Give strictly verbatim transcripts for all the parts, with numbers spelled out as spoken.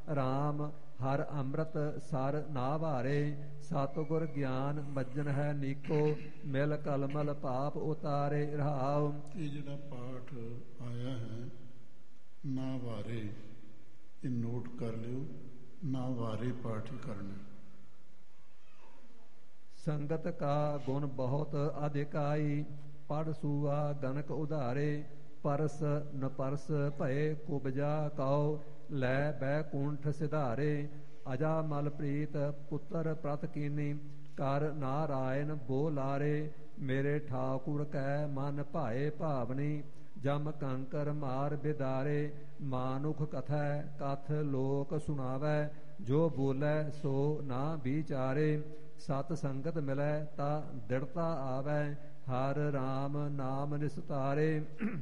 ਰਾਮ ਹਰ ਅੰਮ੍ਰਿਤ sir ਨਾ ਭਾਰੇ। ਸਤਿਗੁਰ ਗਿਆਨ ਮੱਜਨ ਹੈ ਨੀਕੋ, ਮਿਲ ਕਲਮਲ ਪਾਪ ਉਤਾਰੇ। ਰਹਾਉ। ਇਹ ਜਿਹੜਾ ਪਾਠ ਆਇਆ ਹੈ ਨਾ ਵਾਰੇ, ਇਹ ਨੋਟ ਕਰ ਲਿਓ, ਨਾ ਵਾਰੇ ਪਾਠ ਹੀ ਕਰਨਾ। ਸੰਗਤ ਕਾ ਗੁਣ ਬਹੁਤ ਅਧਿਕਾਈ, ਪੜ ਸੂਆ ਗਨਕ ਉਧਾਰੇ। ਪਰਸ ਨ ਪਰਸ ਭਏ ਕੁਬਜਾ ਕਉ, ਲੈ ਬੈਕੁੰਠ ਸਿਧਾਰੇ। ਅਜਾ ਮਲ ਪ੍ਰੀਤ ਪੁੱਤਰ ਪ੍ਰਤ ਕੀਨੀ, ਕਰ ਨਾਰਾਇਣ ਬੋ ਲਾਰੇ। ਮੇਰੇ ਠਾਕੁਰ ਕੈ ਮਨ ਭਾਏ ਭਾਵਨੀ, ਜਮ ਕੰਕਰ ਮਾਰ ਬਿਦਾਰੇ। ਮਾਨੁਖ ਕਥੈ ਕਥ ਲੋਕ ਸੁਣਾਵੈ, ਜੋ ਬੋਲੇ ਸੋ ਨਾ ਵਿਚਾਰੇ। ਸਤ ਸੰਗਤ ਮਿਲੈ ਤਾ ਦ੍ਰਿੜਤਾ ਆਵੈ, ਹਰ ਰਾਮ ਨਾਮ ਨਿਸਤਾਰੇ।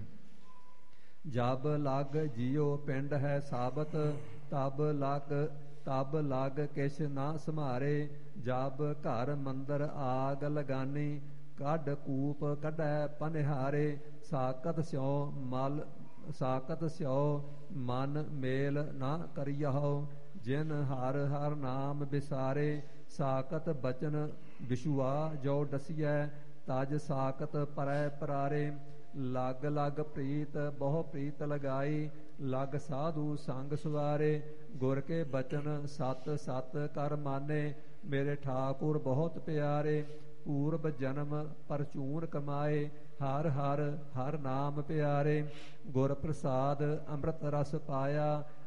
ਜਬ ਲਗ ਜਿਉ ਪਿੰਡ ਹੈ ਸਾਬਤ, ਤਬ ਲਗ ਤਬ ਲਗ ਕਿਛ ਨਾ ਸਮਾਰੇ। ਜਬ ਘਰ ਮੰਦਰ ਆਗ ਲਗਾਨੀ, ਕੱਢ ਕੂਪ ਕੱਢੈ ਪਨਿਹਾਰੇ। ਸਾਕਤ ਸਿਉ ਮਲ ਸਾਕਤ ਸਿਉ ਮਨ ਮੇਲ ਨਾ ਕਰਿਯਹੁ, ਜਿਨ ਹਰ ਹਰ ਨਾਮ ਬਿਸਾਰੇ। ਸਾਕਤ ਬਚਨ ਵਿਸ਼ੁਆ ਜੋ ਡਸੀਐ, ਤਜ ਸਾਕਤ ਪਰੈ ਪਰਾਰੇ। ਲਗ ਲਗ ਪ੍ਰੀਤ ਬਹੁ ਪ੍ਰੀਤ ਲਗਾਈ, ਲਗ ਸਾਧੂ ਸੰਗ ਸੁਵਾਰੇ। ਗੁਰ ਕੇ ਬਚਨ ਸਤ ਸਤ ਕਰ ਮਾਨੇ, ਮੇਰੇ ਠਾਕੁਰ ਬਹੁਤ ਪਿਆਰੇ। ਪੂਰਬ ਜਨਮ ਪਰਚੂਨ ਕਮਾਏ, ਹਰ ਹਰ ਹਰ ਨਾਮ ਪਿਆਰੇ। ਗੁਰ ਪ੍ਰਸਾਦ ਅੰਮ੍ਰਿਤ ਰਸ ਪਾਇਆ,